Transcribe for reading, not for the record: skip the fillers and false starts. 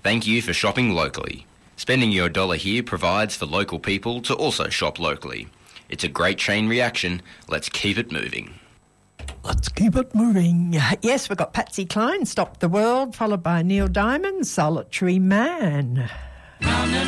Thank you for shopping locally. Spending your dollar here provides for local people to also shop locally. It's a great chain reaction. Let's keep it moving. Let's keep it moving. Yes, we've got Patsy Cline, Stop the World, followed by Neil Diamond, Solitary Man.